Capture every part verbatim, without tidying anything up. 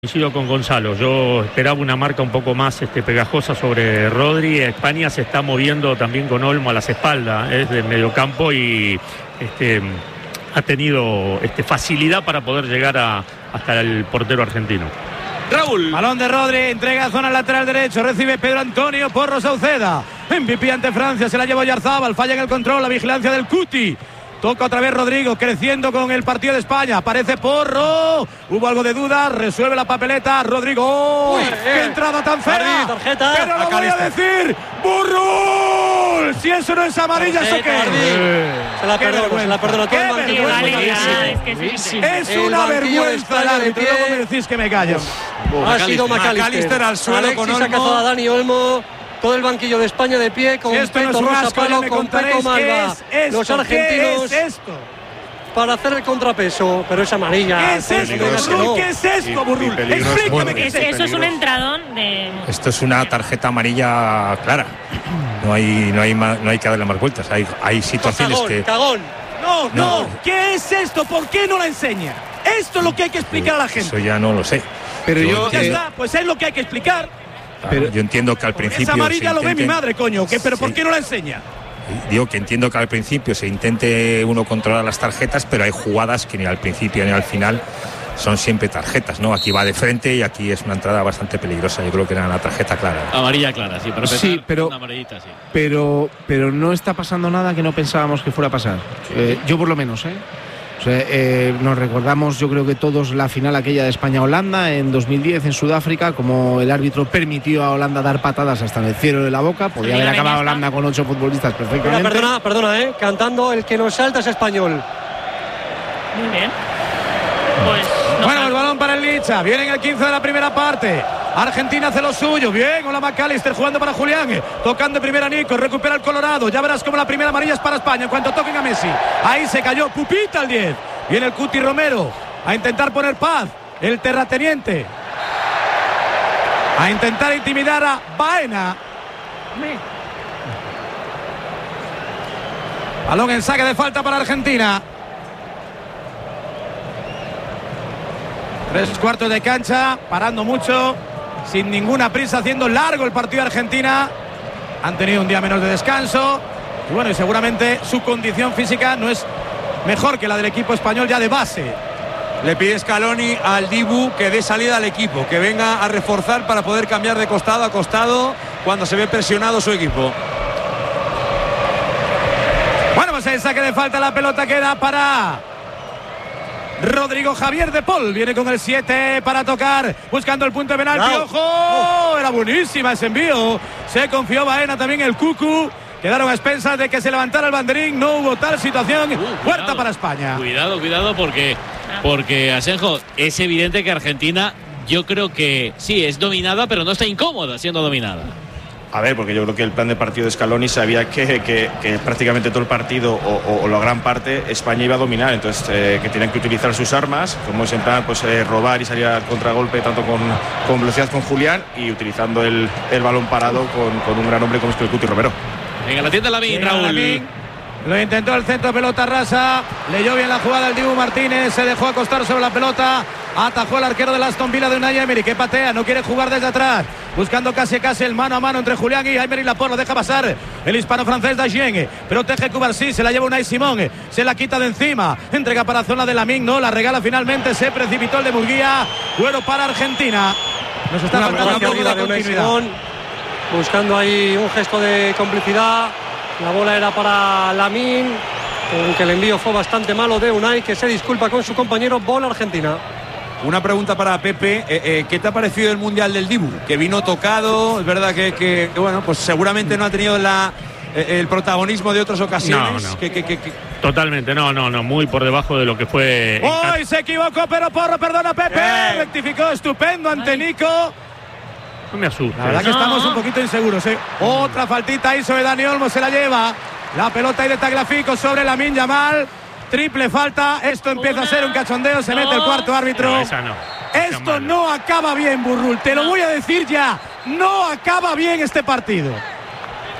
Coincido con Gonzalo, yo esperaba una marca un poco más este, pegajosa sobre Rodri. España se está moviendo también con Olmo a las espaldas, es del mediocampo y este, ha tenido este, facilidad para poder llegar a, hasta el portero argentino. Raúl. Balón de Rodri, entrega a zona lateral derecho, recibe Pedro Antonio Porro Sauceda. M V P ante Francia, se la lleva Oyarzábal, falla en el control, la vigilancia del Cuti. Toca otra vez Rodrigo, creciendo con el partido de España. Aparece Porro. Hubo algo de duda. Resuelve la papeleta. Rodrigo. ¡Oh! Uy, ¡Qué eh. entrada tan fea! Tarjeta. Pero lo voy a decir. ¡Burrul! Si eso no es amarilla, ¿eso qué? Eh. Se la perdono, se la perdono. ¡Qué vergüenza! Es una vergüenza el árbitro. Luego me decís que me callo. Ha sido McAllister al suelo. Alexis con ha cazado a Dani Olmo. Todo el banquillo de España de pie con si esto Peto no es Rosa asco, Palo, me con Peto Malva. ¿Qué es esto? Los argentinos ¿Qué es esto? para hacer el contrapeso, pero es amarilla. ¿Qué es esto, Burrul? ¿Qué es esto, Burrul? Explícame Bueno, qué es es, esto. eso es un entradón de... Esto es una tarjeta amarilla clara. No hay, no hay, ma- no hay que darle más vueltas. Hay, hay situaciones Cagón, que. cagón. No, no, No. ¿qué es esto? ¿Por qué no la enseña? Esto es lo que hay que explicar a la gente. Eso ya no lo sé. Pero yo, Ya eh, está, pues es lo que hay que explicar. Claro, Pero- yo entiendo que al principio. Esa amarilla se lo ve mi intenten- madre, coño. ¿qué? ¿Pero por Sí. qué no la enseña? Digo que entiendo que al principio se intente uno controlar las tarjetas, pero hay jugadas que ni al principio ni al final son siempre tarjetas, ¿no? Aquí va de frente y aquí es una entrada bastante peligrosa. Yo creo que era una tarjeta clara. Amarilla clara, sí, para empezar, Sí, pero- una amarillita, sí. pero, pero no está pasando nada que no pensábamos que fuera a pasar. Eh, yo por lo menos, ¿eh? O sea, eh, nos recordamos, yo creo que todos, la final aquella de España-Holanda en dos mil diez en Sudáfrica, como el árbitro permitió a Holanda dar patadas hasta en el cielo de la boca. Podía haber acabado Holanda con ocho futbolistas Mira, perfectamente. perdona, perdona, eh. Cantando el que nos salta es español. Muy bien. Pues... no Bueno, sé. el balón para el Licha. Viene en el quince de la primera parte. Argentina hace lo suyo. Bien, hola McAllister jugando para Julián. Tocando de primera Nico. Recupera el Colorado. Ya verás como la primera amarilla es para España en cuanto toquen a Messi. Ahí se cayó Pupita al diez. Viene el Cuti Romero a intentar poner paz. El terrateniente. A intentar intimidar a Baena. Balón en saque de falta para Argentina. Tres cuartos de cancha, parando mucho, sin ninguna prisa, haciendo largo el partido de Argentina. Han tenido un día menos de descanso. Y bueno, y seguramente su condición física no es mejor que la del equipo español ya de base. Le pide Scaloni al Dibu que dé salida al equipo, que venga a reforzar para poder cambiar de costado a costado cuando se ve presionado su equipo. Bueno, pues el saque de falta, la pelota queda para Rodrigo Javier de Paul. Viene con el siete para tocar, buscando el punto de penalti. Bravo. ¡Ojo! Era buenísima ese envío. Se confió Baena, también el Cucu. Quedaron a expensas de que se levantara el banderín. No hubo tal situación. Uh, Puerta cuidado, para España. Cuidado, cuidado, porque, porque Asenjo, es evidente que Argentina, yo creo que sí, es dominada, pero no está incómoda siendo dominada. A ver, porque yo creo que el plan de partido de Scaloni sabía que, que, que prácticamente todo el partido o, o, o la gran parte España iba a dominar, entonces eh, que tienen que utilizar sus armas, como es en plan pues, eh, robar y salir al contragolpe tanto con, con velocidad con Julián y utilizando el, el balón parado con, con un gran hombre como es el Cuti Romero. Venga, la tienda Lamin, Llega Raúl. Lamin. Lo intentó el centro, pelota rasa. Leyó bien la jugada el Dibu Martínez. Se dejó acostar sobre la pelota. Atajó el arquero del Aston Villa de Unai Emery, que patea, no quiere jugar desde atrás. Buscando casi casi el mano a mano entre Julián y Emery Laporte. Lo deja pasar el hispano-francés Dagien. Protege Cubarsí, se la lleva Unai Simón. Se la quita de encima. Entrega para zona de Lamin, no, la regala finalmente. Se precipitó el de Murguía. Duelo para Argentina. Nos está Una faltando hacia un poco arriba de de Unai continuidad. Simón, buscando ahí un gesto de complicidad. La bola era para Lamin, aunque el envío fue bastante malo de Unai, que se disculpa con su compañero. Bola Argentina. Una pregunta para Pepe, eh, eh, ¿qué te ha parecido el Mundial del Dibu? Que vino tocado, es verdad que, que, que, bueno, pues seguramente no ha tenido la, eh, el protagonismo de otras ocasiones. No, no. Que, que, que, que... Totalmente, no, no, no, muy por debajo de lo que fue. en Qatar. ¡Hoy se equivocó, pero Porro, perdona Pepe! Eh. Rectificó, estupendo ante Nico. No me asusta. La verdad que No. estamos un poquito inseguros, ¿eh? Otra faltita ahí sobre Dani Olmo, se la lleva. La pelota ahí de Tagliafico sobre Lamine Yamal. Triple falta. Esto empieza Una. a ser un cachondeo. Se No. mete el cuarto árbitro. No, esa no. Esa Esto mala. no acaba bien, Burrul. Te lo voy a decir ya. No acaba bien este partido.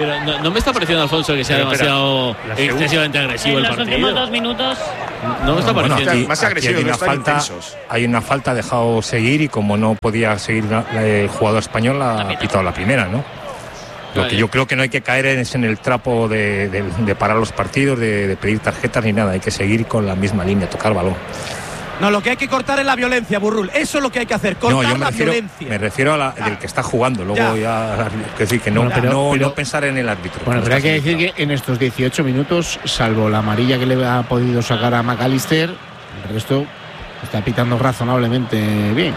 Pero no, no me está pareciendo, Alfonso, que sea Pero, demasiado la excesivamente agresivo En el los partido. últimos dos minutos. No me está Bueno, pareciendo. aquí, Más aquí agresivo, hay no una están falta, intensos. hay una falta, ha dejado seguir y como no podía seguir la- la- el jugador español, ha pitado la primera, ¿no? Lo que yo creo que no hay que caer es en el trapo de, de- de parar los partidos, de, de pedir tarjetas ni nada. Hay que seguir con la misma línea, tocar balón. No, lo que hay que cortar es la violencia, Burrul. Eso es lo que hay que hacer, cortar No, yo me la refiero, violencia. me refiero a la, del que está jugando. Luego Ya. ya, es decir, que no, Bueno, pero- no, pero- no pensar en el árbitro. Bueno, como pero hay está que decir señalado. que en estos dieciocho minutos, salvo la amarilla que le ha podido sacar a McAllister, el resto está pitando razonablemente bien.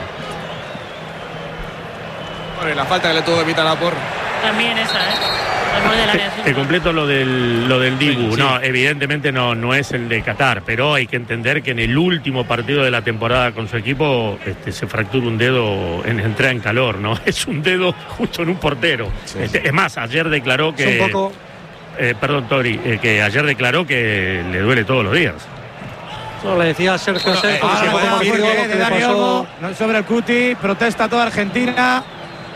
Bueno, y la falta que le tuvo que pitar a Porro. También esa, ¿eh? Al borde del área. Te completo lo del, lo del Dibu. Sí, sí. No, evidentemente no, no es el de Qatar, pero hay que entender que en el último partido de la temporada con su equipo este, se fractura un dedo en entrada en calor, ¿no? Es un dedo justo en un portero. Este, es más, ayer declaró que. Es un poco. eh, perdón, Tori, eh, que ayer declaró que le duele todos los días. No, le decía a Sergio Bueno, Asenjo eh, que se ahora fue podemos más decir frío que lo de que le Dani pasó. Olmo, no sobre el Cuti, protesta toda Argentina.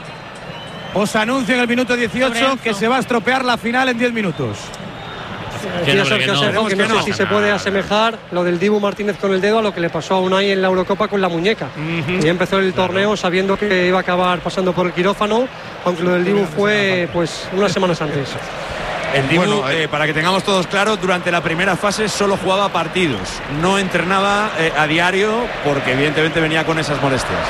Os anuncio en el minuto dieciocho Lorenzo. que se va a estropear la final en diez minutos. Que Decía no, Sergio que no. Asenjo que no, que no. sé si se puede asemejar lo del Dibu Martínez con el dedo a lo que le pasó a Unai en la Eurocopa con la muñeca. Y empezó el torneo sabiendo que iba a acabar pasando por el quirófano, aunque lo del Dibu fue pues unas semanas antes. El Dibu, Bueno, eh, para que tengamos todos claro, durante la primera fase solo jugaba partidos. No entrenaba eh, a diario porque evidentemente venía con esas molestias.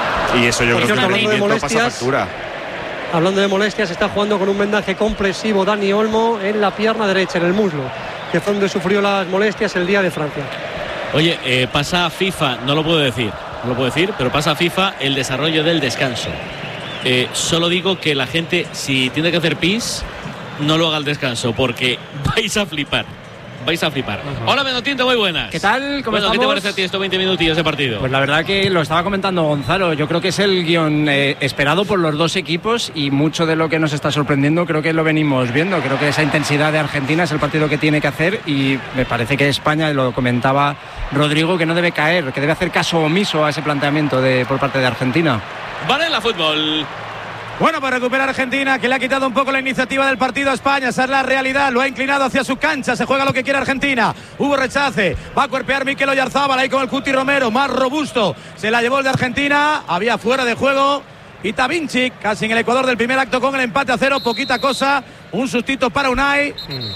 Y eso yo Por creo que cierto, el hablando de rendimiento pasa molestias, factura. Hablando de molestias, está jugando con un vendaje compresivo Dani Olmo en la pierna derecha, en el muslo, que fue donde sufrió las molestias el día de Francia. Oye, eh, pasa a FIFA, no lo puedo decir, no lo puedo decir, pero pasa a FIFA el desarrollo del descanso. Eh, solo digo que la gente, si tiene que hacer pis, no lo haga al descanso, porque vais a flipar. Vais a flipar. Uh-huh. Hola, Menotinto, muy buenas. ¿Qué tal? ¿Cómo bueno, ¿qué te estamos? parece a ti estos veinte minutillos de partido? Pues la verdad que lo estaba comentando Gonzalo, yo creo que es el guión eh, esperado por los dos equipos y mucho de lo que nos está sorprendiendo creo que lo venimos viendo. Creo que esa intensidad de Argentina es el partido que tiene que hacer y me parece que España, lo comentaba Rodrigo, que no debe caer, que debe hacer caso omiso a ese planteamiento de, por parte de Argentina. Vale, la fútbol. Bueno, pues recupera Argentina, que le ha quitado un poco la iniciativa del partido a España. Esa es la realidad, lo ha inclinado hacia su cancha. Se juega lo que quiere Argentina. Hubo rechace, va a cuerpear Mikel Oyarzábal ahí con el Cuti Romero, más robusto. Se la llevó el de Argentina, había fuera de juego. Pita Vincic, casi en el Ecuador del primer acto con el empate a cero. Poquita cosa, un sustito para Unai.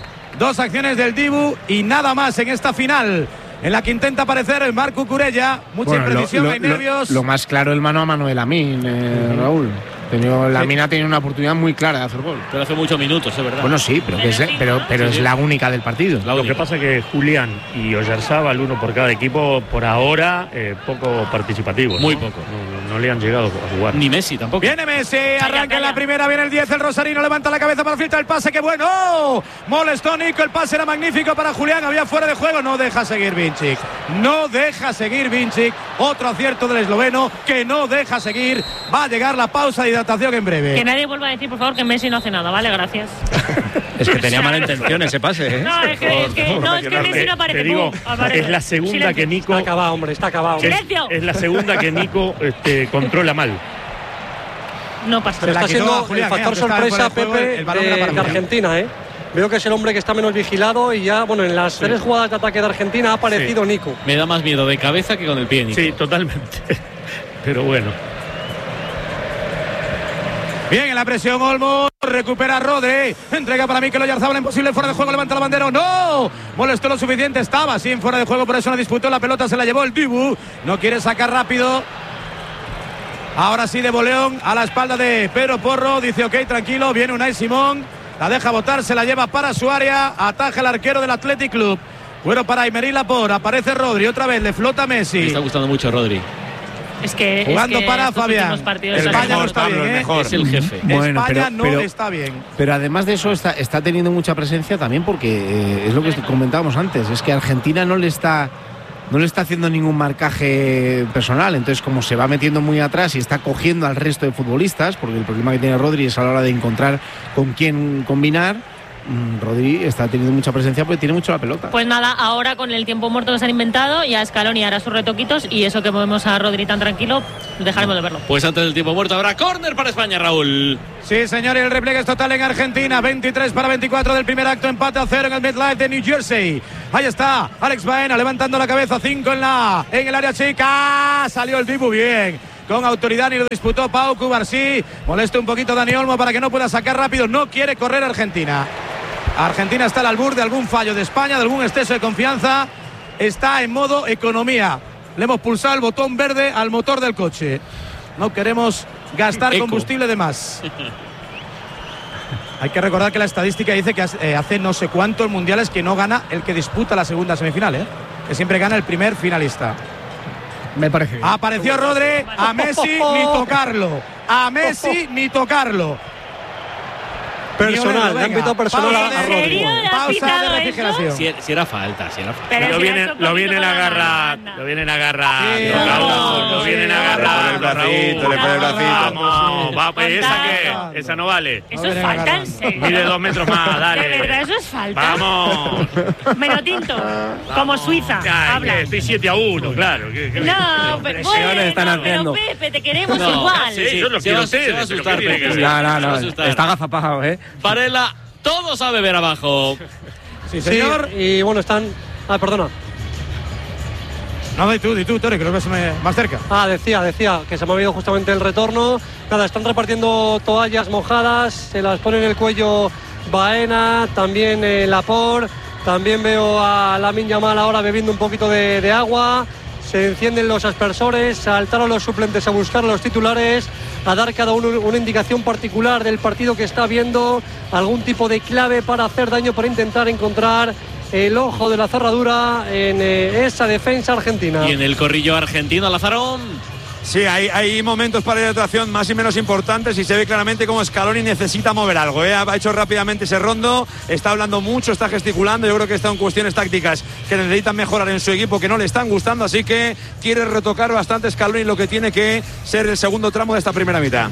Dos acciones del Dibu y nada más en esta final, en la que intenta aparecer el Marc Cucurella. Mucha Bueno, imprecisión, lo, hay lo- nervios. Lo más claro, el mano a mano de Lamine, eh, Raúl. Tenido, Lamine ha tenido una oportunidad muy clara de hacer gol. Pero hace muchos minutos, es verdad. Bueno, sí, pero, que es, pero, pero es la única del partido. La Lo que única. pasa es que Julián y Oyarzábal, uno por cada equipo, por ahora eh, poco participativos. Muy ¿no? poco. No, no le han llegado a jugar. Ni Messi tampoco. Viene Messi, arranca en la primera, viene el diez, el Rosarino levanta la cabeza para filtrar el pase, qué bueno. ¡Oh! Molestó Nico, el pase era magnífico para Julián, había fuera de juego, no deja seguir Vincic. No deja seguir Vincic, otro acierto del esloveno que no deja seguir. Va a llegar la pausa de hidratación en breve. Que nadie vuelva a decir, por favor, que Messi no hace nada, ¿vale? Gracias. Es que tenía mala intención ese pase, ¿eh? No, es que, es que, no, es que Messi no aparece. Te digo, ¡Pum! Aparece. es la segunda Silencio. que Nico. Está acabado, hombre, está acabado. que es, ¡Silencio! es la segunda que Nico este, controla mal. No pasa Pero la está quitó siendo a Julián, el factor eh, aunque estaba sorpresa, fuera de juego, Pepe, el balón era de, para de Julián. Argentina, ¿eh? Veo que es el hombre que está menos vigilado y ya, bueno, en las tres jugadas de ataque de Argentina ha aparecido Sí. Nico. Me da más miedo de cabeza que con el pie, Nico. Sí, totalmente. Pero bueno. Bien, en la presión Olmo, recupera Rodri, entrega para Mikel Oyarzábal, imposible, fuera de juego, levanta la bandera, ¡no! Molestó lo suficiente, estaba sin fuera de juego, por eso no disputó, la pelota se la llevó el Dibu, no quiere sacar rápido. Ahora sí de Boleón a la espalda de Pedro Porro, dice ok, tranquilo, viene Unai Simón, la deja botar, se la lleva para su área, ataja el arquero del Athletic Club. Bueno, para Aymeric Laporte, aparece Rodri, otra vez le flota Messi. Me está gustando mucho Rodri. Es que, Jugando es que para estos Fabián. últimos partidos El son- España no está Pablo, bien, el ¿eh? mejor. Es el jefe. Bueno, España pero- no pero- está bien. Pero además de eso está, está teniendo mucha presencia también porque eh, es lo que comentábamos antes, es que Argentina no le está no le está haciendo ningún marcaje personal, entonces como se va metiendo muy atrás y está cogiendo al resto de futbolistas, porque el problema que tiene Rodri es a la hora de encontrar con quién combinar, Rodri está teniendo mucha presencia porque tiene mucho la pelota. Pues nada, ahora con el tiempo muerto que se han inventado, ya Scaloni hará sus retoquitos y eso que movemos a Rodri tan tranquilo, dejaremos de verlo. Pues antes del tiempo muerto habrá córner para España, Raúl. Sí, señor, y el repliegue es total en Argentina. veintitrés para veinticuatro del primer acto, empate a cero en el MetLife de New Jersey. Ahí está Alex Baena levantando la cabeza, cinco en la en el área chica. Salió el Dibu bien, con autoridad, y lo disputó Pau Cubarsí. Molesta un poquito Dani Olmo para que no pueda sacar rápido. No quiere correr Argentina. Argentina está al albur de algún fallo de España, de algún exceso de confianza. Está en modo economía. Le hemos pulsado el botón verde al motor del coche. No queremos gastar Eco. combustible de más. Hay que recordar que la estadística dice que hace, eh, hace no sé cuántos mundiales que no gana el que disputa la segunda semifinal, ¿eh? Que siempre gana el primer finalista. Me parece bien. Apareció Rodri, a Messi ni tocarlo. A Messi ni tocarlo. Personal, le han pitado personal a, a Rodri. Pausa de refrigeración. Si, si era falta, si era falta. Pero Lo si vienen, eres un lo poquito vienen a con la agarrar, banda. lo vienen a agarrar, Sí, Raúl, vamos, lo sí, vienen a vamos. agarrar, Le pone el bracito, Raúl. le pone el bracito. Vamos, va, pues esa Fantástico. que, esa no vale. Eso No es vienen falta, en agarrando. serio. Mide dos metros más, dale. De verdad, eso es falta. Vamos. Menotinto, como Suiza, Ay, habla. estoy siete a uno, claro. ¿Qué- qué- No, pero bueno, están haciendo. pero Pepe, te queremos No, igual. Sí, yo lo Se quiero va- a ustedes, se va a pero asustar, ¿qué tiene que Pepe. ser? No, no, Se va a no, asustar. está agazapado, ¿eh? Varela, todos a beber abajo. Sí, Sí, señor. y bueno, están. Ah, perdona. No, di tú, di tú, Tori, que lo ves más cerca. Ah, decía, decía que se me ha olvidado justamente el retorno. Nada, están repartiendo toallas mojadas, se las pone en el cuello Baena, también eh, Laporte, también veo a Lamine Yamal ahora bebiendo un poquito de, de agua. Se encienden los aspersores, saltaron los suplentes a buscar a los titulares, a dar cada uno una indicación particular del partido que está viendo, algún tipo de clave para hacer daño, para intentar encontrar el ojo de la cerradura en eh, esa defensa argentina. Y en el corrillo argentino, Lazarón. Sí, hay, hay momentos para la actuación más y menos importantes y se ve claramente cómo Scaloni necesita mover algo, ¿eh? Ha hecho rápidamente ese rondo, está hablando mucho, está gesticulando. Yo creo que está en cuestiones tácticas que necesitan mejorar en su equipo, que no le están gustando, así que quiere retocar bastante Scaloni lo que tiene que ser el segundo tramo de esta primera mitad.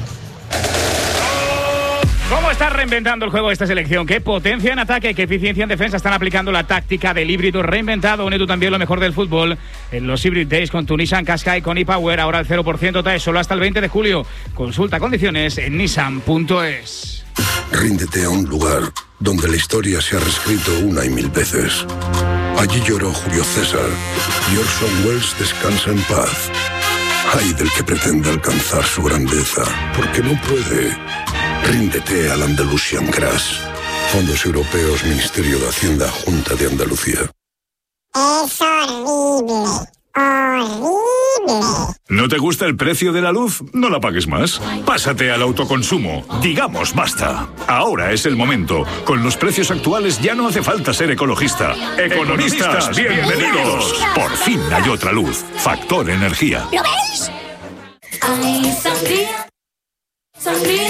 ¿Cómo está reinventando el juego esta selección? ¿Qué potencia en ataque, qué eficiencia en defensa? Están aplicando la táctica del híbrido reinventado. Une tú también lo mejor del fútbol en los Hybrid Days con tu Nissan Qashqai con ePower. Ahora el cero por ciento T A E solo hasta el veinte de julio. Consulta condiciones en nissan punto es. Ríndete a un lugar donde la historia se ha reescrito una y mil veces. Allí lloró Julio César y Orson Welles descansa en paz. Ay del que pretende alcanzar su grandeza, porque no puede. Ríndete al Andalusian Crash. Fondos Europeos, Ministerio de Hacienda, Junta de Andalucía. Es horrible, horrible. ¿No te gusta el precio de la luz? No la pagues más. Pásate al autoconsumo. Digamos basta. Ahora es el momento. Con los precios actuales ya no hace falta ser ecologista. Economistas, bienvenidos. Por fin hay otra luz. Factor Energía. ¿Lo veis? Ay, sangría, sangría.